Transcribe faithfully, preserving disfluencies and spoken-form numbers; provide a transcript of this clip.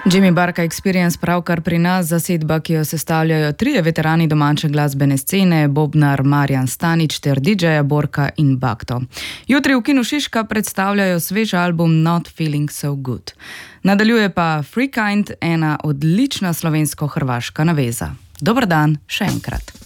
Jimmy Barka Experience pravkar pri nas, zasedba, ki jo sestavljajo trije veterani domače glasbene scene, bobnar Marjan Stanič ter didžeja Borka in Bakto. Jutri v Kinu Šiška predstavljajo svež album Not Feeling So Good. Nadaljuje pa Free Kind, ena odlična slovensko-hrvaška naveza. Dober dan še enkrat.